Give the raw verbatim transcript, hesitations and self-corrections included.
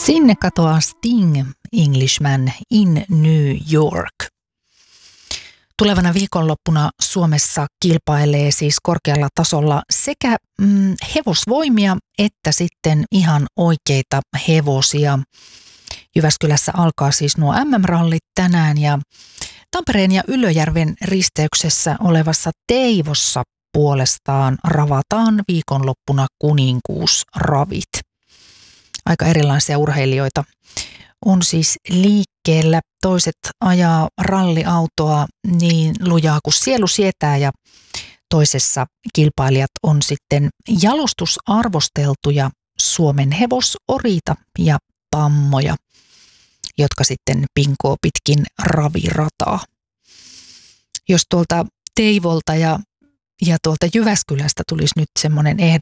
Sinne katoaa Sting, Englishman in New York. Tulevana viikonloppuna Suomessa kilpailee siis korkealla tasolla sekä mm, hevosvoimia että sitten ihan oikeita hevosia. Jyväskylässä alkaa siis nuo äm äm-rallit tänään ja Tampereen ja Ylöjärven risteyksessä olevassa Teivossa puolestaan ravataan viikonloppuna kuninkuusravit. Aika erilaisia urheilijoita on siis liikkeellä. Toiset ajaa ralliautoa niin lujaa kuin sielu sietää ja toisessa kilpailijat on sitten jalostusarvosteltuja Suomen hevosoriita ja tammoja, jotka sitten pinkoo pitkin ravirataa. Jos tuolta Teivolta ja, ja tuolta Jyväskylästä tulisi nyt semmoinen